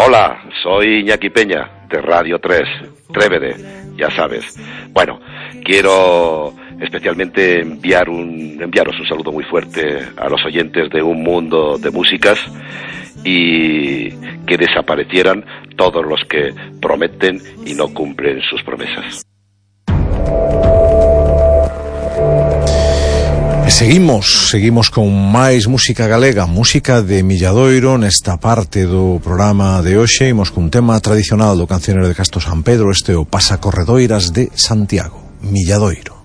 Hola, soy Iñaki Peña, de Radio 3, Trévede, ya sabes. Bueno, quiero especialmente enviaros un saludo muy fuerte a los oyentes de Un Mundo de Músicas y que desaparecieran todos los que prometen y no cumplen sus promesas. Seguimos con máis música galega, música de Milladoiro nesta parte do programa de hoxe. Imos cun tema tradicional do cancionero de Castro San Pedro, este o Pasacorredoiras de Santiago, Milladoiro.